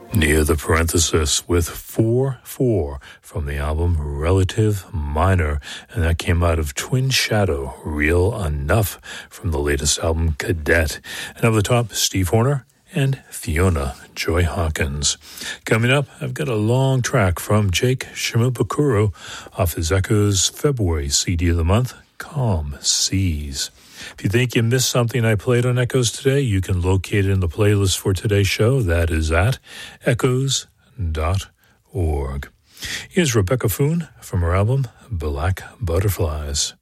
Near the Parenthesis with 4-4 from the album Relative Minor, and that came out of Twin Shadow, Real Enough from the latest album Cadet. And up the top, Steve Horner and Fiona Joy Hawkins. Coming up, I've got a long track from Jake Shimabukuro off his Echoes February CD of the month, Calm Seas. If you think you missed something I played on Echoes today, you can locate it in the playlist for today's show. That is at echoes.org. Here's Rebecca Foon from her album Black Butterflies.